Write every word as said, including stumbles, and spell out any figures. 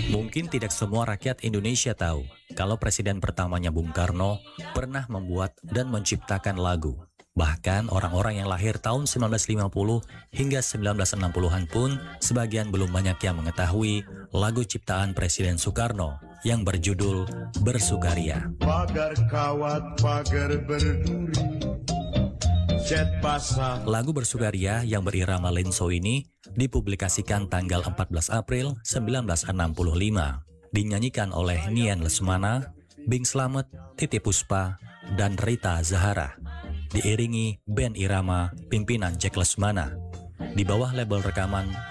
Mungkin tidak semua rakyat Indonesia tahu kalau presiden pertamanya Bung Karno pernah membuat dan menciptakan lagu. Bahkan orang-orang yang lahir tahun sembilan belas lima puluh hingga sembilan belas enam puluhan pun sebagian belum banyak yang mengetahui lagu ciptaan Presiden Soekarno yang berjudul Bersukaria. Pagar kawat, pagar berduri, jet basah. Lagu Bersukaria yang berirama lenso ini dipublikasikan tanggal empat belas April sembilan belas enam puluh lima. Dinyanyikan oleh Nian Lesmana, Bing Slamet, Titi Puspa, dan Rita Zahara. Diiringi band irama pimpinan Jack Lesmana. Di bawah label rekaman